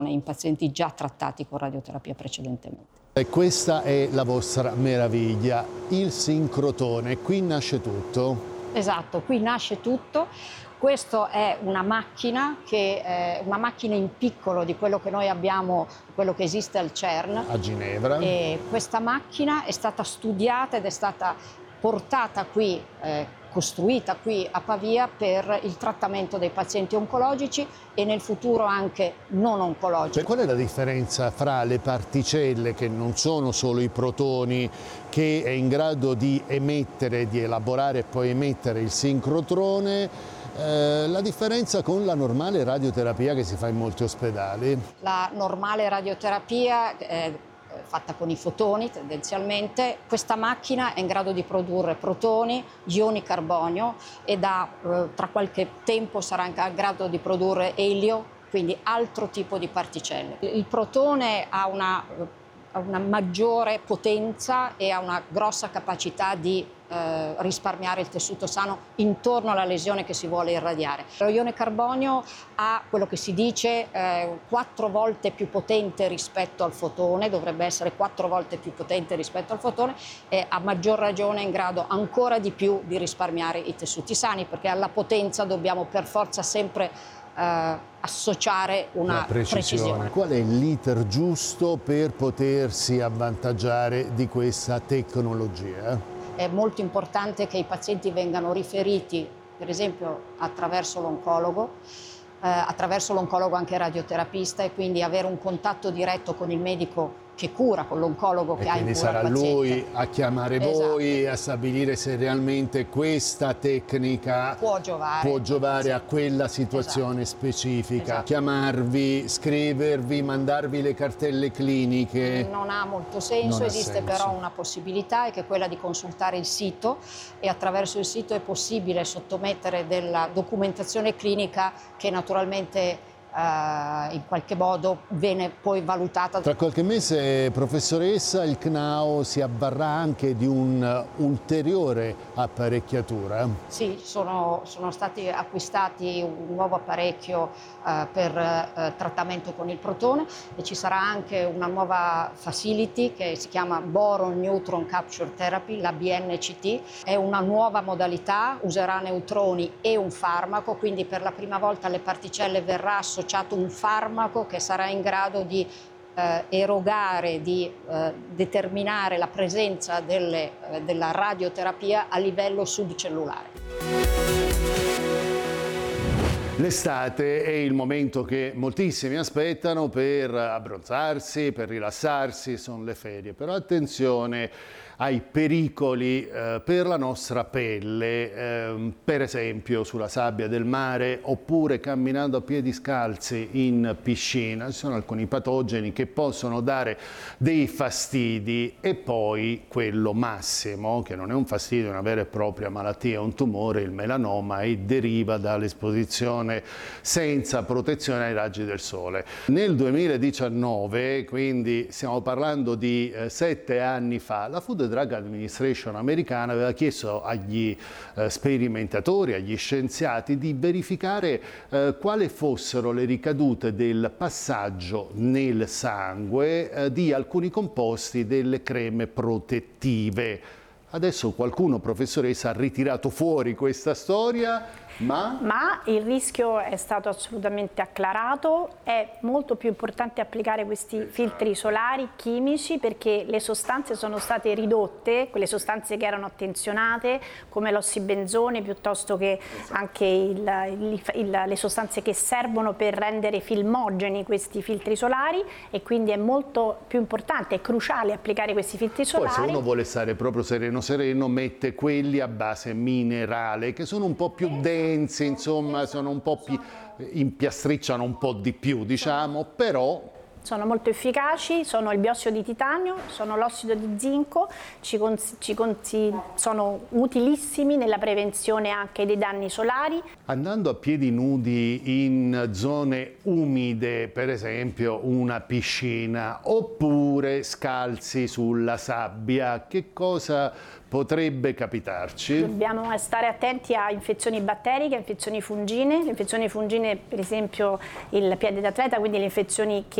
in pazienti già trattati con radioterapia precedentemente. E questa è la vostra meraviglia, il sincrotone. Qui nasce tutto. Esatto, qui nasce tutto. Questa è una macchina che è una macchina in piccolo di quello che noi abbiamo, quello che esiste al CERN. A Ginevra. E questa macchina è stata studiata ed è stata portata qui, costruita qui a Pavia per il trattamento dei pazienti oncologici e nel futuro anche non oncologici. Cioè, qual è la differenza fra le particelle, che non sono solo i protoni, che è in grado di emettere, di elaborare e poi emettere il sincrotrone, la differenza con la normale radioterapia che si fa in molti ospedali? La normale radioterapia è fatta con i fotoni tendenzialmente. Questa macchina è in grado di produrre protoni, ioni carbonio e tra qualche tempo sarà anche in grado di produrre elio, quindi altro tipo di particelle. Il protone ha una maggiore potenza e ha una grossa capacità di risparmiare il tessuto sano intorno alla lesione che si vuole irradiare. Lo ione carbonio ha quello che si dice 4 volte più potente rispetto al fotone, dovrebbe essere 4 volte più potente rispetto al fotone e a maggior ragione è in grado ancora di più di risparmiare i tessuti sani, perché alla potenza dobbiamo per forza sempre associare una precisione. Qual è l'iter giusto per potersi avvantaggiare di questa tecnologia? È molto importante che i pazienti vengano riferiti, per esempio, attraverso l'oncologo anche radioterapista, e quindi avere un contatto diretto con il medico che cura, con l'oncologo che ha in cura il paziente. Quindi sarà lui a chiamare voi, esatto, a stabilire se realmente questa tecnica può giovare a quella situazione specifica. Esatto. Chiamarvi, scrivervi, mandarvi le cartelle cliniche. Non ha molto senso, esiste però una possibilità, è che quella di consultare il sito, e attraverso il sito è possibile sottomettere della documentazione clinica che naturalmente in qualche modo viene poi valutata. Tra qualche mese, professoressa, il CNAO si avvarrà anche di un'ulteriore apparecchiatura? Sì, sono stati acquistati un nuovo apparecchio per trattamento con il protone, e ci sarà anche una nuova facility che si chiama Boron Neutron Capture Therapy, la BNCT. È una nuova modalità, userà neutroni e un farmaco, quindi per la prima volta alle particelle verrà associato un farmaco che sarà in grado di erogare, di determinare la presenza della radioterapia a livello subcellulare. L'estate è il momento che moltissimi aspettano per abbronzarsi, per rilassarsi, sono le ferie, però attenzione ai pericoli per la nostra pelle, per esempio sulla sabbia del mare oppure camminando a piedi scalzi in piscina. Ci sono alcuni patogeni che possono dare dei fastidi, e poi quello massimo, che non è un fastidio, è una vera e propria malattia, un tumore, il melanoma, e deriva dall'esposizione senza protezione ai raggi del sole. Nel 2019, quindi stiamo parlando di 7 anni fa, la Food and Drug Administration americana aveva chiesto agli sperimentatori, agli scienziati, di verificare quali fossero le ricadute del passaggio nel sangue di alcuni composti delle creme protettive. Adesso qualcuno, professoressa, ha ritirato fuori questa storia, ma il rischio è stato assolutamente acclarato. È molto più importante applicare questi filtri solari chimici, perché le sostanze sono state ridotte, quelle sostanze che erano attenzionate come l'ossibenzone, piuttosto che anche le sostanze che servono per rendere filmogeni questi filtri solari, e quindi è molto più importante, è cruciale applicare questi filtri solari. Poi se uno vuole stare proprio sereno, mette quelli a base minerale, che sono un po' più densi, insomma, sono un po' più, impiastricciano un po' di più, diciamo, però Sono molto efficaci, sono il biossido di titanio, sono l'ossido di zinco, sono utilissimi nella prevenzione anche dei danni solari. Andando a piedi nudi in zone umide, per esempio una piscina, oppure scalzi sulla sabbia, che cosa potrebbe capitarci? Dobbiamo stare attenti a infezioni batteriche, infezioni fungine. Le infezioni fungine, per esempio il piede d'atleta, quindi le infezioni che